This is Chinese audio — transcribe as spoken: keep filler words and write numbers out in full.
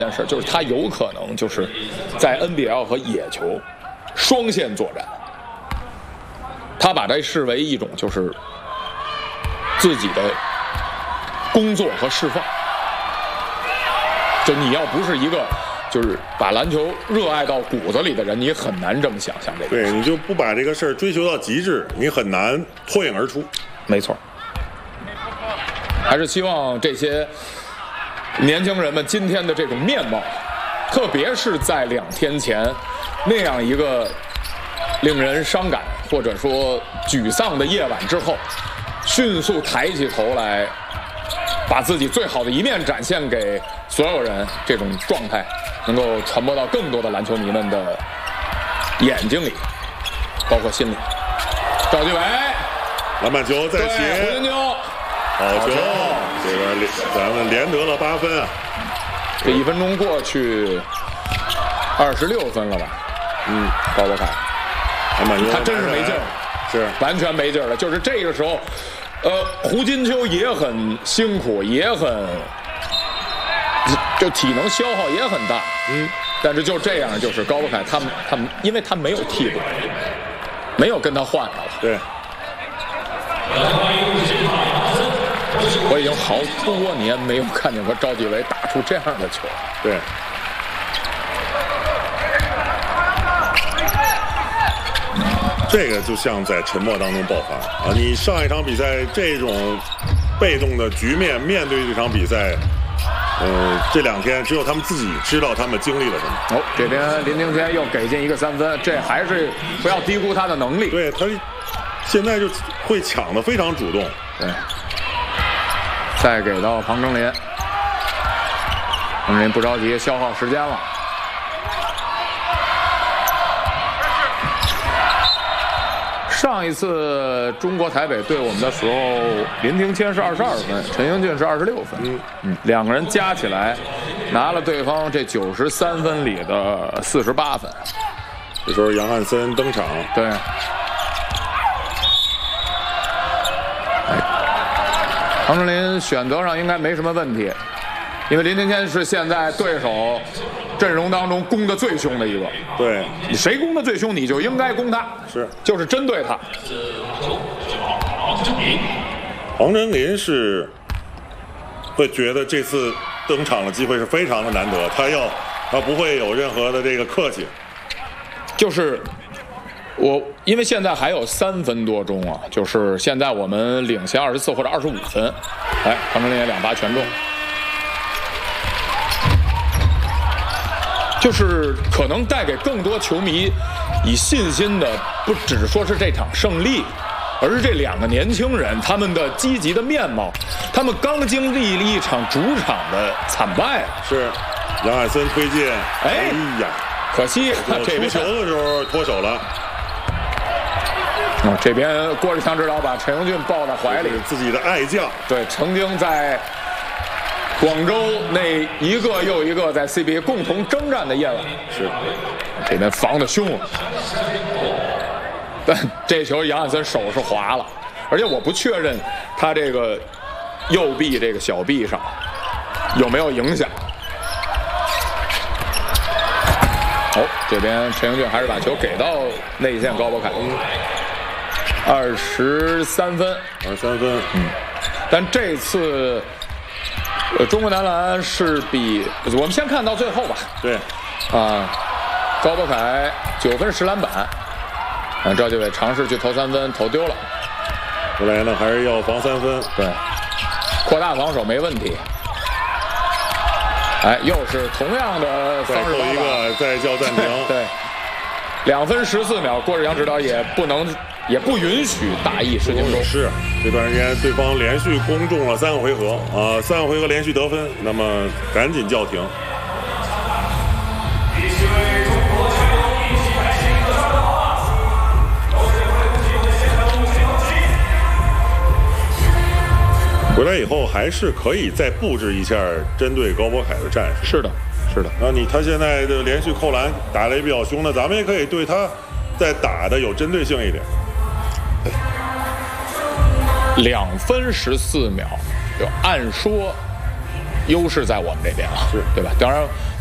件事，就是他有可能就是在 N B L 和野球双线作战，他把这视为一种就是自己的工作和释放。就你要不是一个就是把篮球热爱到骨子里的人，你很难这么想象这个。 对，你就不把这个事儿追求到极致，你很难脱颖而出。 没错，还是希望这些年轻人们今天的这种面貌，特别是在两天前那样一个令人伤感或者说沮丧的夜晚之后，迅速抬起头来，把自己最好的一面展现给所有人，这种状态能够传播到更多的篮球迷们的眼睛里，包括心里。赵继伟， 篮板球再起， 胡金秋， 好球！这边连咱们连得了八分啊！ 这一分钟过去，二十六分了吧？嗯，高博凯， 篮板球他真是没劲儿， 是完全没劲儿了。就是这个时候，呃，胡金秋也很辛苦，也很就体能消耗也很大。嗯，但是就这样，就是高博凯他们他们，因为他没有替补，没有跟他换的了。 对。 我已经好多年没有看见过赵继伟打出这样的球。 对。这个就像在沉默当中爆发啊！你上一场比赛这种被动的局面，面对这场比赛，呃，这两天只有他们自己知道他们经历了什么。 哦，这边林庭谦又给进一个三分，这还是不要低估他的能力。 对，他现在就会抢得非常主动。 对，再给到庞征林，庞征林不着急，消耗时间了。上一次中国台北对我们的时候，林庭谦是二十二分，陈英俊是二十六分，嗯嗯，两个人加起来拿了对方这九十三分里的四十八分。 这时候杨汉森登场， 对，哎，庞征林选择上应该没什么问题，因为林庭谦是现在对手阵容当中攻的最凶的一个。 对， 你谁攻的最凶，你就应该攻他， 是， 就是针对他。 黄真林是会觉得这次登场的机会是非常的难得，他要他不会有任何的这个客气。 就是我，因为现在还有三分多钟啊，就是现在我们领先二十四或者二十五分，哎，黄真林也两发全中。就是可能带给更多球迷以信心的，不只说是这场胜利，而是这两个年轻人他们的积极的面貌。他们刚经历了一场主场的惨败， 是杨汉森推进， 哎呀， 可惜这边出球的时候脱手了。 哦，这边郭志强指导把陈英俊抱在怀里， 自己的爱将， 对，曾经在广州那一个又一个在 C B A 共同征战的夜晚， 是这边防得凶啊，但这球杨汉森手是滑了，而且我不确认他这个右臂这个小臂上有没有影响。哦，这边陈英俊还是把球给到内线高博凯，二十三分， 二十三分， 嗯，但这次。呃，中国男篮是比我们先看到最后吧。 对， 啊，高博凯九分十篮板，啊，赵继伟尝试去投三分，投丢了。 后来呢，还是要防三分。 对，扩大防守没问题。哎，又是同样的方式一个再叫暂停。 对，两分十四秒，郭志强指导也不能。也不允许大意失荆州。 是这段时间对方连续攻中了三个回合啊，三个回合连续得分，那么赶紧叫停。回来以后还是可以再布置一下针对高博凯的战术。 是的，是的。 那你他现在的连续扣篮打得也比较凶的，咱们也可以对他再打的有针对性一点。 两分十四秒，就按说优势在我们这边了， 是对吧？当然，